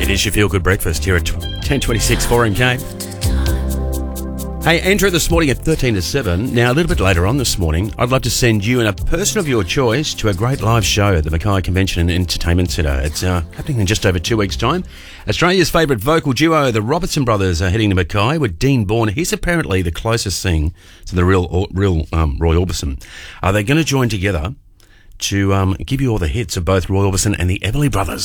It is your Feel Good Breakfast here at 10:26 4MK. Hey, Andrew, this morning at 13 to 7. Now, a little bit later on this morning, I'd love to send you and a person of your choice to a great live show at the Mackay Convention and Entertainment Centre. It's happening in just over 2 weeks' time. Australia's favourite vocal duo, the Robertson Brothers, are heading to Mackay with Dean Bourne. He's apparently the closest thing to the real Roy Orbison. Are they going to join together to give you all the hits of both Roy Orbison and the Everly Brothers?